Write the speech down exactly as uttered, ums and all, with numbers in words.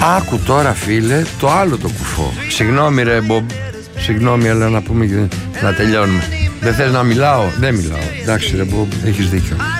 Άκου τώρα, φίλε, το άλλο το κουφό. Συγγνώμη ρε Μπομπ, συγγνώμη, αλλά να πούμε και να τελειώνουμε. Δεν θες να μιλάω? Δεν μιλάω. Εντάξει ρε Μπομπ, έχεις δίκιο.